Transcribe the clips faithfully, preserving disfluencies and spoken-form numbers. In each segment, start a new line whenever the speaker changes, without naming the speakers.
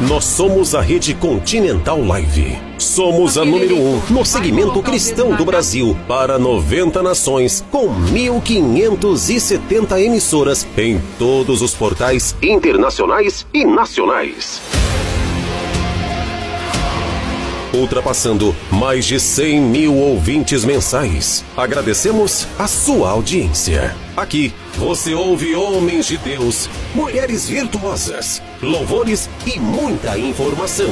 Nós somos a Rede Continental Live. Somos a número um no segmento cristão do Brasil para noventa nações, com mil quinhentas e setenta emissoras em todos os portais internacionais e nacionais. Ultrapassando mais de cem mil ouvintes mensais. Agradecemos a sua audiência. Aqui você ouve homens de Deus, mulheres virtuosas, louvores e muita informação.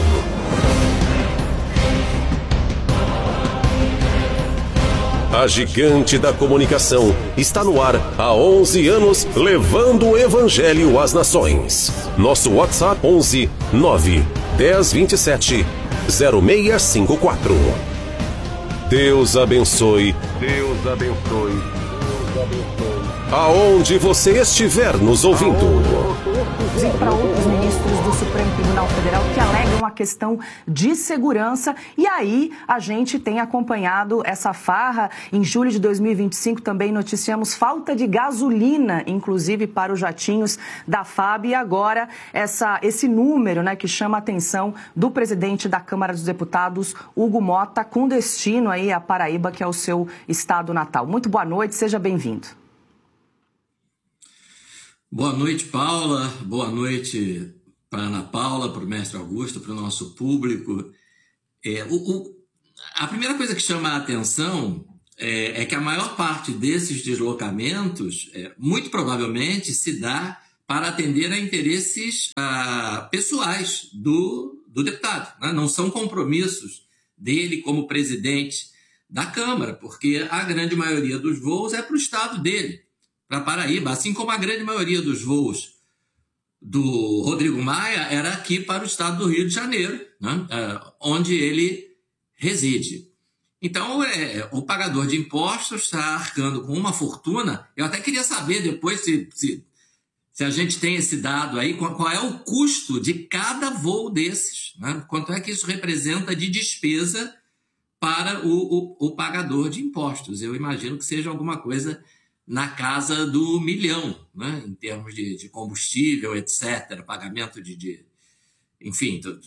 A gigante da comunicação está no ar há onze anos, levando o evangelho às nações. Nosso WhatsApp onze nove dez vinte e sete zero seis cinco quatro. Deus abençoe. Deus abençoe. Deus abençoe. Aonde você estiver nos ouvindo.
E para outros ministros do Supremo Tribunal Federal que alegam a questão de segurança. E aí a gente tem acompanhado essa farra. Em julho de dois mil e vinte e cinco também noticiamos falta de gasolina, inclusive para os jatinhos da F A B. E agora essa, esse número, né, que chama a atenção do presidente da Câmara dos Deputados, Hugo Mota, com destino aí à Paraíba, que é o seu estado natal. Muito boa noite, seja bem-vindo.
Boa noite, Paula. Boa noite para Ana Paula, para o mestre Augusto, para o nosso público. É, o, o, a primeira coisa que chama a atenção é, é que a maior parte desses deslocamentos, é, muito provavelmente, se dá para atender a interesses ah, pessoais do, do deputado, né? Não são compromissos dele como presidente da Câmara, porque a grande maioria dos voos é para o estado dele, para Paraíba, assim como a grande maioria dos voos do Rodrigo Maia era aqui para o estado do Rio de Janeiro, né? Onde ele reside. Então, é, o pagador de impostos está arcando com uma fortuna. Eu até queria saber depois se, se, se a gente tem esse dado aí, qual, qual é o custo de cada voo desses, né? Quanto é que isso representa de despesa para o, o, o pagador de impostos. Eu imagino que seja alguma coisa na casa do milhão, né? Em termos de, de combustível, etcétera, pagamento de, de enfim, do,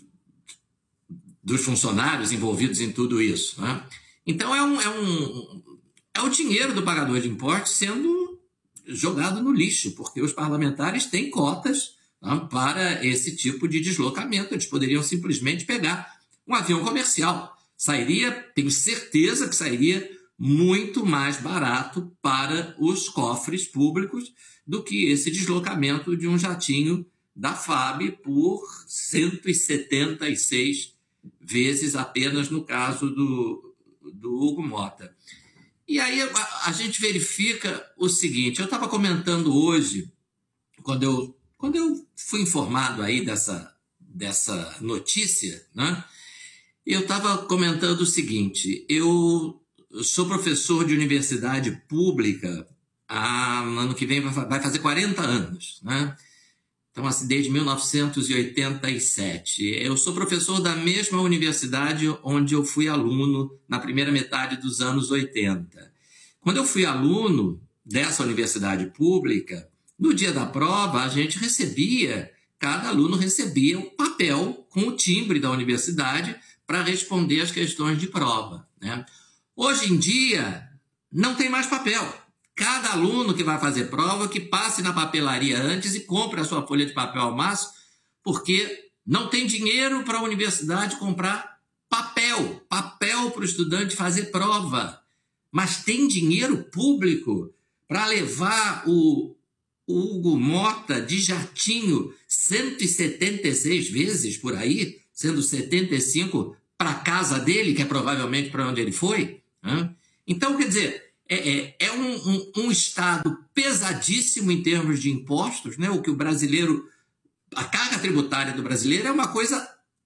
dos funcionários envolvidos em tudo isso, né? Então, é, um, é, um, é o dinheiro do pagador de impostos sendo jogado no lixo, porque os parlamentares têm cotas, né, para esse tipo de deslocamento. Eles poderiam simplesmente pegar um avião comercial. Sairia, tenho certeza que sairia muito mais barato para os cofres públicos do que esse deslocamento de um jatinho da F A B por cento e setenta e seis vezes apenas no caso do, do Hugo Mota. E aí a, a gente verifica o seguinte, eu estava comentando hoje, quando eu, quando eu fui informado aí dessa, dessa notícia, né, eu estava comentando o seguinte, eu Eu sou professor de universidade pública há, ano que vem vai fazer quarenta anos, né? Então, assim, desde mil novecentos e oitenta e sete. Eu sou professor da mesma universidade onde eu fui aluno na primeira metade dos anos oitenta. Quando eu fui aluno dessa universidade pública, no dia da prova, a gente recebia, cada aluno recebia um papel com o timbre da universidade para responder as questões de prova, né? Hoje em dia, não tem mais papel. Cada aluno que vai fazer prova, que passe na papelaria antes e compre a sua folha de papel ao máximo, porque não tem dinheiro para a universidade comprar papel, papel para o estudante fazer prova. Mas tem dinheiro público para levar o, o Hugo Mota de jatinho cento e setenta e seis vezes por aí, sendo setenta e cinco para a casa dele, que é provavelmente para onde ele foi. Então, quer dizer, é, é, é um, um, um Estado pesadíssimo em termos de impostos, né? O que o brasileiro, a carga tributária do brasileiro é uma coisa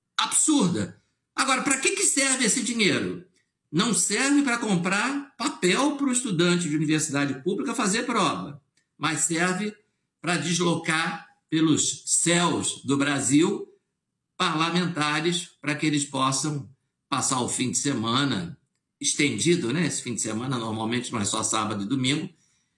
absurda. Agora, para que, que serve esse dinheiro? Não serve para comprar papel para o estudante de universidade pública fazer prova, mas serve para deslocar pelos céus do Brasil parlamentares para que eles possam passar o fim de semana estendido, né? Esse fim de semana normalmente não é só sábado e domingo,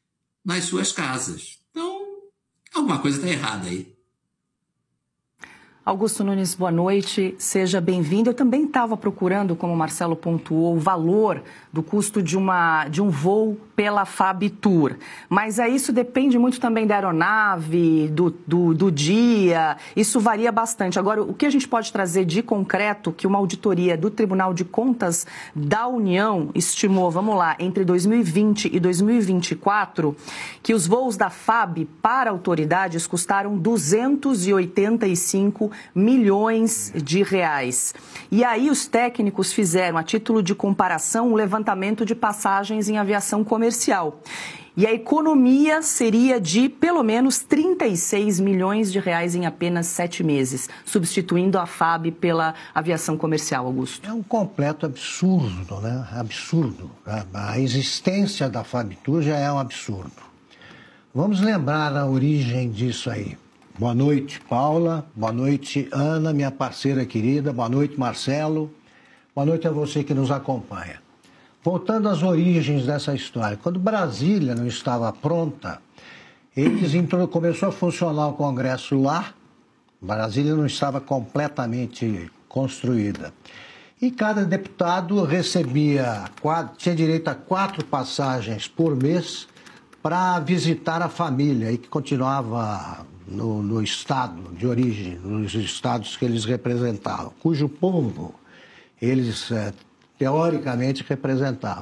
nas suas casas. Então, alguma coisa está errada aí.
Augusto Nunes, boa noite, seja bem-vindo. Eu também estava procurando, como o Marcelo pontuou, o valor do custo de, uma, de um voo pela FABTUR. Mas aí isso depende muito também da aeronave, do, do, do dia, isso varia bastante. Agora, o que a gente pode trazer de concreto, que uma auditoria do Tribunal de Contas da União estimou, vamos lá, entre dois mil e vinte e dois mil e vinte e quatro, que os voos da F A B para autoridades custaram duzentos e oitenta e cinco milhões de reais. E aí os técnicos fizeram, a título de comparação, um levantamento de passagens em aviação comercial. E a economia seria de pelo menos trinta e seis milhões de reais em apenas sete meses, substituindo a F A B pela aviação comercial, Augusto.
É um completo absurdo, né? Absurdo. A, a existência da FABTUR já é um absurdo. Vamos lembrar a origem disso aí. Boa noite, Paula. Boa noite, Ana, minha parceira querida. Boa noite, Marcelo. Boa noite a você que nos acompanha. Voltando às origens dessa história. Quando Brasília não estava pronta, eles intro... começou a funcionar o Congresso lá. Brasília não estava completamente construída. E cada deputado recebia, quatro... tinha direito a quatro passagens por mês para visitar a família e que continuava no, no estado de origem, nos estados que eles representavam, cujo povo eles, é, teoricamente, representavam.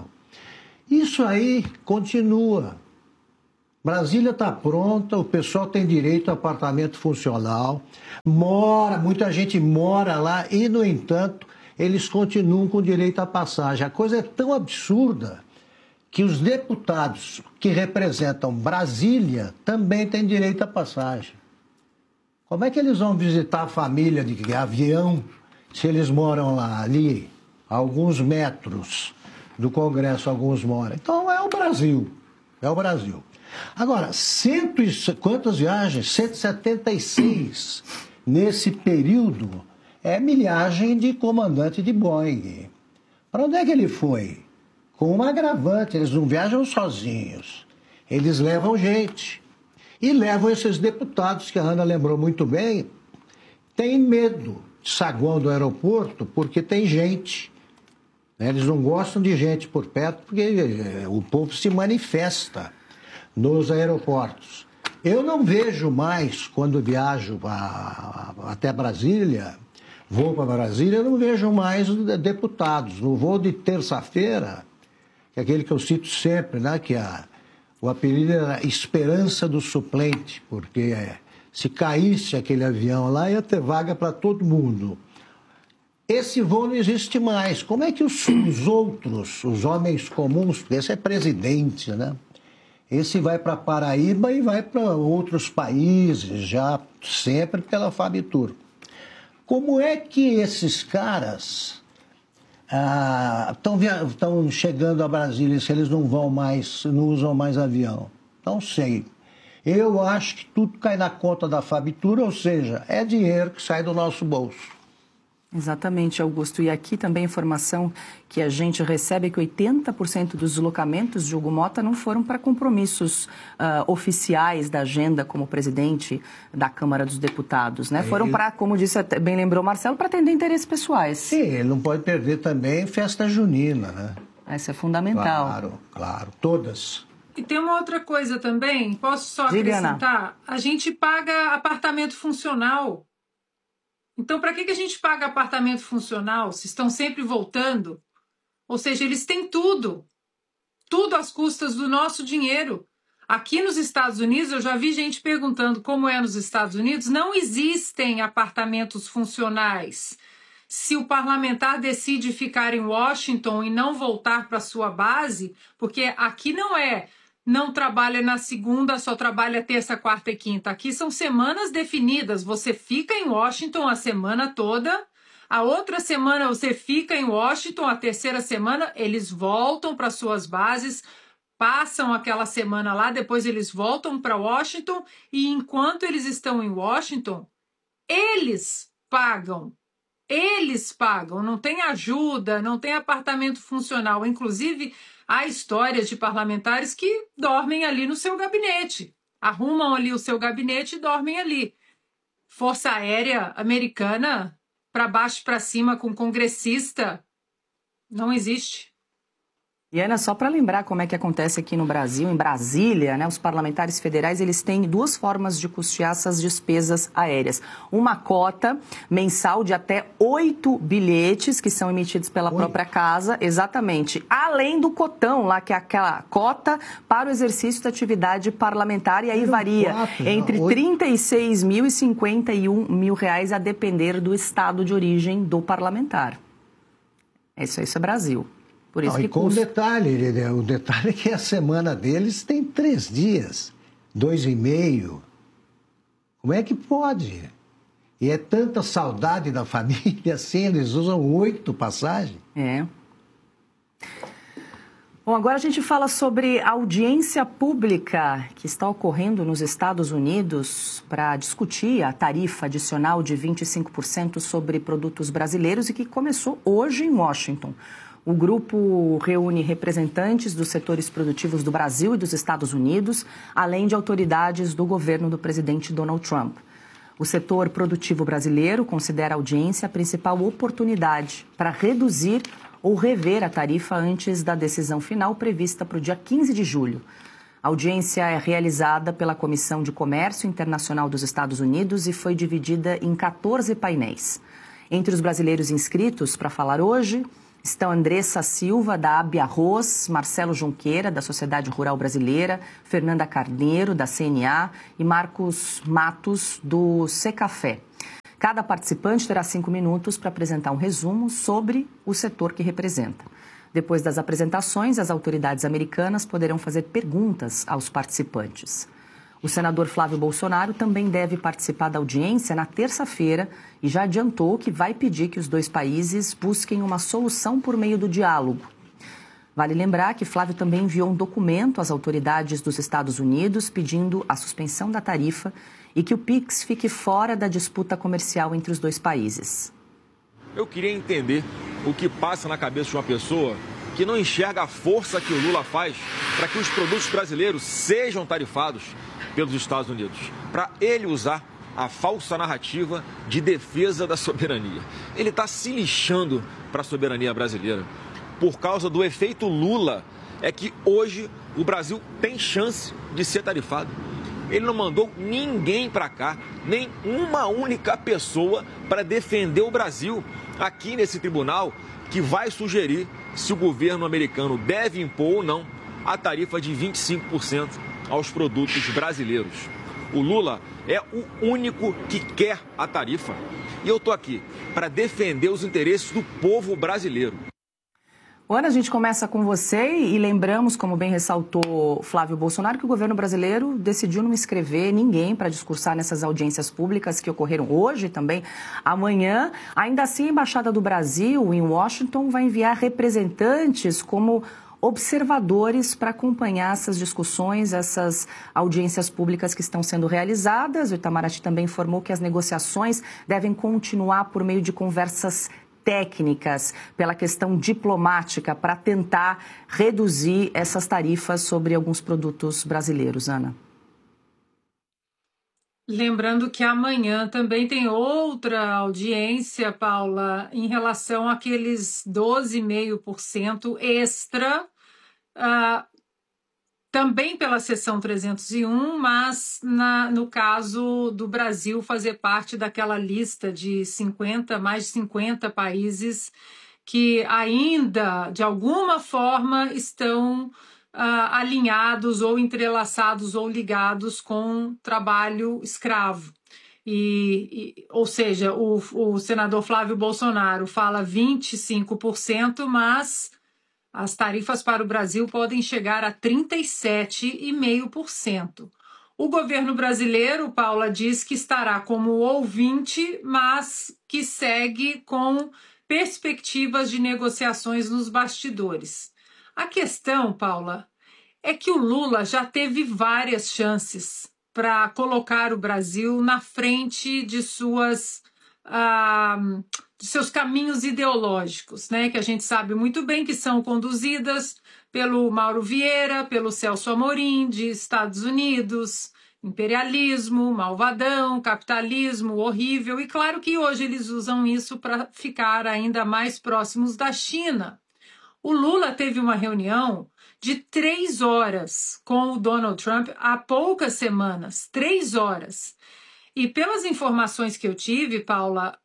Isso aí continua. Brasília está pronta, o pessoal tem direito a apartamento funcional, mora, muita gente mora lá e, no entanto, eles continuam com direito à passagem. A coisa é tão absurda que os deputados que representam Brasília também têm direito à passagem. Como é que eles vão visitar a família de avião se eles moram lá, ali, a alguns metros do Congresso, alguns moram? Então é o Brasil, é o Brasil. Agora, cento e, quantas viagens? cento e setenta e seis nesse período é milhagem de comandante de Boeing. Para onde é que ele foi? Com um agravante, eles não viajam sozinhos, eles levam gente. E levam esses deputados, que a Ana lembrou muito bem, têm medo de saguão do aeroporto porque tem gente. Eles não gostam de gente por perto porque o povo se manifesta nos aeroportos. Eu não vejo mais, quando viajo a, a, até Brasília, vou para Brasília, eu não vejo mais deputados. No voo de terça-feira, que é aquele que eu cito sempre, né, que a, o apelido era Esperança do Suplente, porque é, se caísse aquele avião lá, ia ter vaga para todo mundo. Esse voo não existe mais. Como é que os, os outros, os homens comuns, porque esse é presidente, né? Esse vai para Paraíba e vai para outros países, já sempre pela FABTUR. Como é que esses caras estão ah, chegando a Brasília se eles não vão mais, não usam mais avião? Não sei. Eu acho que tudo cai na conta da FABTUR, ou seja, é dinheiro que sai do nosso bolso.
Exatamente, Augusto. E aqui também a informação que a gente recebe é que oitenta por cento dos deslocamentos de Hugo Mota não foram para compromissos uh, oficiais da agenda como presidente da Câmara dos Deputados, né? Foram para, como disse, bem lembrou Marcelo, para atender interesses pessoais.
Sim, ele não pode perder também festa junina, né?
Essa é fundamental.
Claro, claro, todas.
E tem uma outra coisa também, posso só acrescentar? A gente paga apartamento funcional. Então, para que, que a gente paga apartamento funcional se estão sempre voltando? Ou seja, eles têm tudo. Tudo às custas do nosso dinheiro. Aqui nos Estados Unidos, eu já vi gente perguntando como é nos Estados Unidos, não existem apartamentos funcionais. Se o parlamentar decide ficar em Washington e não voltar para sua base, porque aqui não é... não trabalha na segunda, só trabalha terça, quarta e quinta. Aqui são semanas definidas. Você fica em Washington a semana toda, a outra semana você fica em Washington, a terceira semana eles voltam para suas bases, passam aquela semana lá, depois eles voltam para Washington e enquanto eles estão em Washington, eles pagam. Eles pagam, não tem ajuda, não tem apartamento funcional. Inclusive, há histórias de parlamentares que dormem ali no seu gabinete. Arrumam ali o seu gabinete e dormem ali. Força Aérea Americana para baixo e para cima com congressista não existe.
E, Ana, só para lembrar como é que acontece aqui no Brasil, em Brasília, né, os parlamentares federais eles têm duas formas de custear essas despesas aéreas. Uma cota mensal de até oito bilhetes que são emitidos pela Oi. própria casa, exatamente, além do cotão lá, que é aquela cota para o exercício da atividade parlamentar, e aí varia quatro, entre não, trinta e seis mil e cinquenta e um mil reais, a depender do estado de origem do parlamentar. Isso, isso é Brasil. Por isso
Não,
que
e com o detalhe, o detalhe é que a semana deles tem três dias, dois e meio. Como é que pode? E é tanta saudade da família assim, eles usam oito passagens.
É. Bom, agora a gente fala sobre a audiência pública que está ocorrendo nos Estados Unidos para discutir a tarifa adicional de vinte e cinco por cento sobre produtos brasileiros e que começou hoje em Washington. O grupo reúne representantes dos setores produtivos do Brasil e dos Estados Unidos, além de autoridades do governo do presidente Donald Trump. O setor produtivo brasileiro considera a audiência a principal oportunidade para reduzir ou rever a tarifa antes da decisão final prevista para o dia quinze de julho. A audiência é realizada pela Comissão de Comércio Internacional dos Estados Unidos e foi dividida em quatorze painéis. Entre os brasileiros inscritos para falar hoje estão Andressa Silva, da Abia Arroz, Marcelo Junqueira, da Sociedade Rural Brasileira, Fernanda Carneiro, da C N A e Marcos Matos, do Secafé. Cada participante terá cinco minutos para apresentar um resumo sobre o setor que representa. Depois das apresentações, as autoridades americanas poderão fazer perguntas aos participantes. O senador Flávio Bolsonaro também deve participar da audiência na terça-feira e já adiantou que vai pedir que os dois países busquem uma solução por meio do diálogo. Vale lembrar que Flávio também enviou um documento às autoridades dos Estados Unidos pedindo a suspensão da tarifa e que o Pix fique fora da disputa comercial entre os dois países.
Eu queria entender o que passa na cabeça de uma pessoa que não enxerga a força que o Lula faz para que os produtos brasileiros sejam tarifados pelos Estados Unidos, para ele usar a falsa narrativa de defesa da soberania. Ele está se lixando para a soberania brasileira. Por causa do efeito Lula, é que hoje o Brasil tem chance de ser tarifado. Ele não mandou ninguém para cá, nem uma única pessoa para defender o Brasil aqui nesse tribunal que vai sugerir se o governo americano deve impor ou não a tarifa de vinte e cinco por cento aos produtos brasileiros. O Lula é o único que quer a tarifa. E eu estou aqui para defender os interesses do povo brasileiro.
Ana, a gente começa com você e lembramos, como bem ressaltou Flávio Bolsonaro, que o governo brasileiro decidiu não escrever ninguém para discursar nessas audiências públicas que ocorreram hoje e também amanhã. Ainda assim, a Embaixada do Brasil em Washington vai enviar representantes como observadores para acompanhar essas discussões, essas audiências públicas que estão sendo realizadas. O Itamaraty também informou que as negociações devem continuar por meio de conversas técnicas, pela questão diplomática, para tentar reduzir essas tarifas sobre alguns produtos brasileiros. Ana.
Lembrando que amanhã também tem outra audiência, Paula, em relação àqueles doze vírgula cinco por cento extra, uh, também pela seção trezentos e um, mas na, no caso do Brasil fazer parte daquela lista de cinquenta, mais de cinquenta países que ainda, de alguma forma, estão Uh, alinhados ou entrelaçados ou ligados com trabalho escravo. E, e, ou seja, o, o senador Flávio Bolsonaro fala vinte e cinco por cento, mas as tarifas para o Brasil podem chegar a trinta e sete vírgula cinco por cento. O governo brasileiro, Paula, diz que estará como ouvinte, mas que segue com perspectivas de negociações nos bastidores. A questão, Paula, é que o Lula já teve várias chances para colocar o Brasil na frente de, suas, uh, de seus caminhos ideológicos, né? Que a gente sabe muito bem que são conduzidas pelo Mauro Vieira, pelo Celso Amorim, de Estados Unidos, Imperialismo, malvadão, capitalismo horrível, e claro que hoje eles usam isso para ficar ainda mais próximos da China. O Lula teve uma reunião de três horas com o Donald Trump há poucas semanas, três horas. E pelas informações que eu tive, Paula,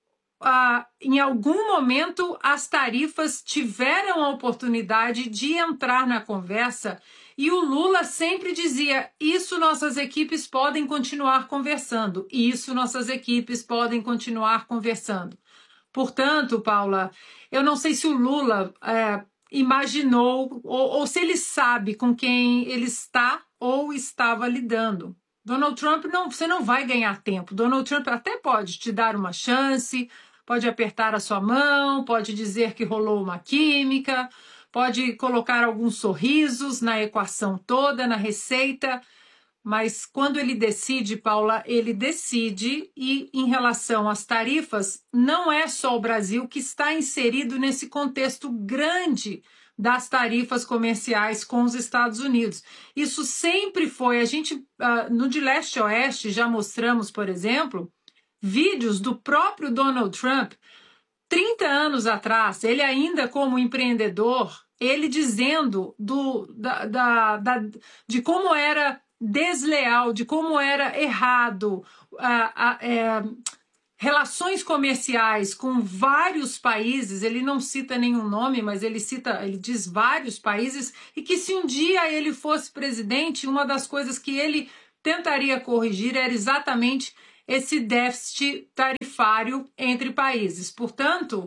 ah, em algum momento as tarifas tiveram a oportunidade de entrar na conversa e o Lula sempre dizia, isso nossas equipes podem continuar conversando, isso nossas equipes podem continuar conversando. Portanto, Paula, eu não sei se o Lula é, imaginou ou, ou se ele sabe com quem ele está ou estava lidando. Donald Trump, não, você não vai ganhar tempo. Donald Trump até pode te dar uma chance, pode apertar a sua mão, pode dizer que rolou uma química, pode colocar alguns sorrisos na equação toda, na receita, mas quando ele decide, Paula, ele decide, e em relação às tarifas, não é só o Brasil que está inserido nesse contexto grande das tarifas comerciais com os Estados Unidos. Isso sempre foi, a gente, uh, no de leste a oeste, já mostramos, por exemplo, vídeos do próprio Donald Trump, trinta anos atrás, ele ainda como empreendedor, ele dizendo do, da, da, da, de como era desleal, de como era errado, a, a, é, relações comerciais com vários países, ele não cita nenhum nome, mas ele cita, ele diz vários países, e que se um dia ele fosse presidente, uma das coisas que ele tentaria corrigir era exatamente esse déficit tarifário entre países. Portanto,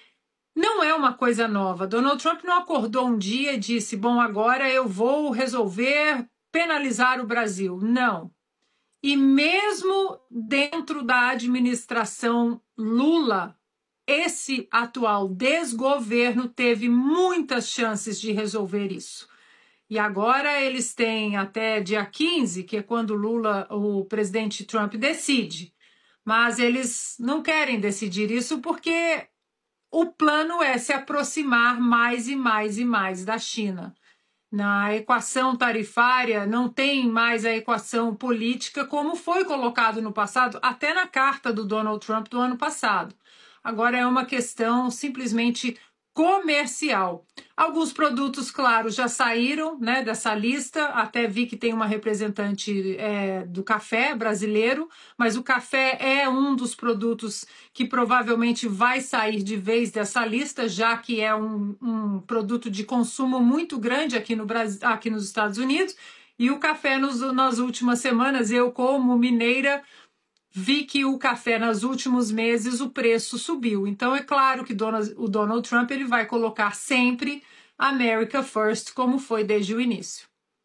não é uma coisa nova. Donald Trump não acordou um dia e disse, bom, agora eu vou resolver penalizar o Brasil. Não. E mesmo dentro da administração Lula, esse atual desgoverno teve muitas chances de resolver isso. E agora eles têm até dia quinze, que é quando Lula, o presidente Trump, decide. Mas eles não querem decidir isso porque o plano é se aproximar mais e mais e mais da China. Na equação tarifária não tem mais a equação política como foi colocado no passado, até na carta do Donald Trump do ano passado. Agora é uma questão simplesmente comercial. Alguns produtos, claro, já saíram, né, dessa lista, até vi que tem uma representante é, do café brasileiro, mas o café é um dos produtos que provavelmente vai sair de vez dessa lista, já que é um, um produto de consumo muito grande aqui, no Brasil, aqui nos Estados Unidos, e o café nos, nas últimas semanas, eu como mineira, vi que o café, nos últimos meses, o preço subiu. Então, é claro que Donald, o Donald Trump ele vai colocar sempre America First, como foi desde o início.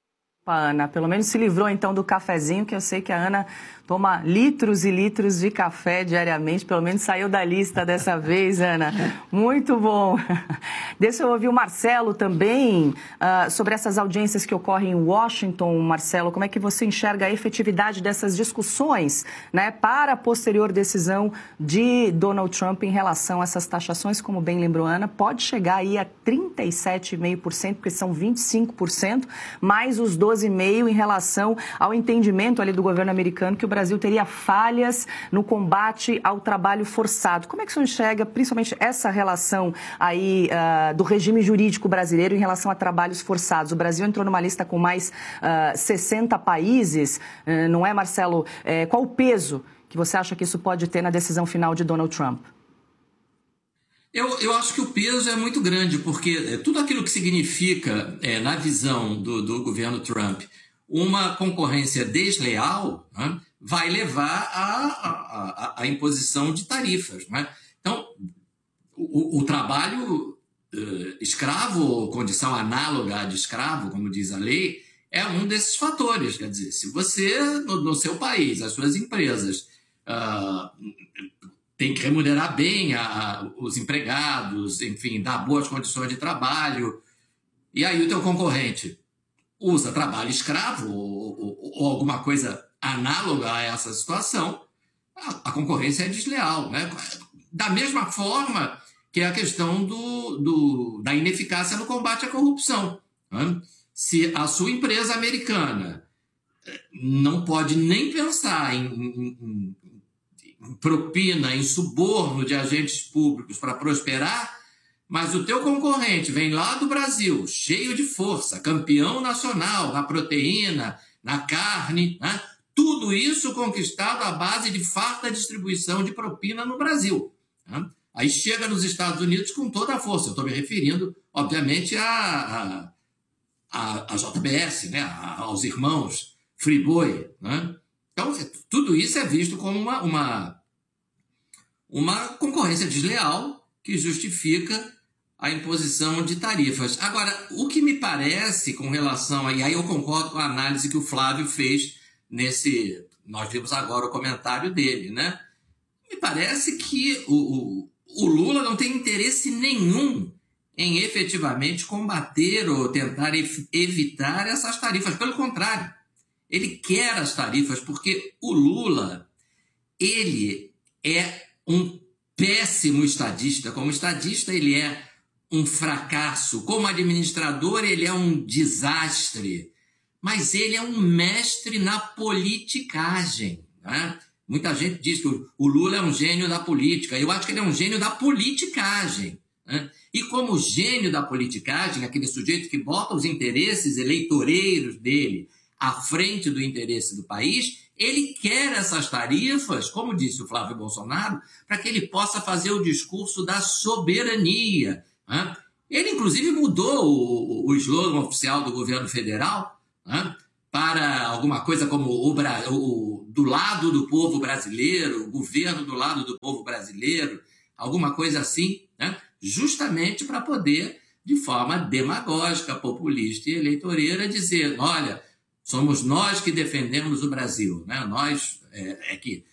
A Ana, pelo menos se livrou então do cafezinho, que eu sei que a Ana toma litros e litros de café diariamente, pelo menos saiu da lista dessa vez, Ana. Muito bom. Deixa eu ouvir o Marcelo também uh, sobre essas audiências que ocorrem em Washington. Marcelo, como é que você enxerga a efetividade dessas discussões, né, para a posterior decisão de Donald Trump em relação a essas taxações, como bem lembrou a Ana, pode chegar aí a trinta e sete vírgula cinco por cento, porque são vinte e cinco por cento, mais os doze vírgula cinco por cento em relação ao entendimento ali do governo americano que o Brasil teria falhas no combate ao trabalho forçado. Como é que você enxerga, principalmente, essa relação aí uh, do regime jurídico brasileiro em relação a trabalhos forçados? O Brasil entrou numa lista com mais uh, sessenta países, uh, não é, Marcelo? Uh, qual o peso que você acha que isso pode ter na decisão final de Donald Trump?
Eu, eu acho que o peso é muito grande, porque tudo aquilo que significa, é, na visão do, do governo Trump, uma concorrência desleal, né, vai levar à a, imposição de tarifas. Né? Então, o, o trabalho uh, escravo, ou condição análoga à de escravo, como diz a lei, é um desses fatores. Quer dizer, se você, no, no seu país, as suas empresas, uh, tem que remunerar bem a, a, os empregados, enfim, dar boas condições de trabalho, e aí o teu concorrente usa trabalho escravo ou, ou, ou alguma coisa análoga a essa situação, a, a concorrência é desleal. Né? Da mesma forma que é a questão do, do, da ineficácia no combate à corrupção. Né? Se a sua empresa americana não pode nem pensar em, em, em, em propina, em suborno de agentes públicos para prosperar, mas o teu concorrente vem lá do Brasil, cheio de força, campeão nacional na proteína, na carne, né? Tudo isso conquistado à base de farta distribuição de propina no Brasil. Né? Aí chega nos Estados Unidos com toda a força. Eu estou me referindo, obviamente, a, a, a J B S, né? a, aos irmãos Friboi. Né? Então, tudo isso é visto como uma, uma, uma concorrência desleal que justifica a imposição de tarifas. Agora, o que me parece com relação a... E aí eu concordo com a análise que o Flávio fez nesse... Nós vimos agora o comentário dele, né? Me parece que o, o, o Lula não tem interesse nenhum em efetivamente combater ou tentar ev- evitar essas tarifas. Pelo contrário, ele quer as tarifas porque o Lula, ele é um péssimo estadista. Como estadista, ele é um fracasso. Como administrador, ele é um desastre. Mas ele é um mestre na politicagem. Né? Muita gente diz que o Lula é um gênio da política. Eu acho que ele é um gênio da politicagem. Né? E como gênio da politicagem, aquele sujeito que bota os interesses eleitoreiros dele à frente do interesse do país, ele quer essas tarifas, como disse o Flávio Bolsonaro, para que ele possa fazer o discurso da soberania. Né? Ele, inclusive, mudou o, o slogan oficial do governo federal, né? Para alguma coisa como o, o, do lado do povo brasileiro, o governo do lado do povo brasileiro, alguma coisa assim, né? Justamente para poder, de forma demagógica, populista e eleitoreira, dizer, olha, somos nós que defendemos o Brasil, né? Nós é, é que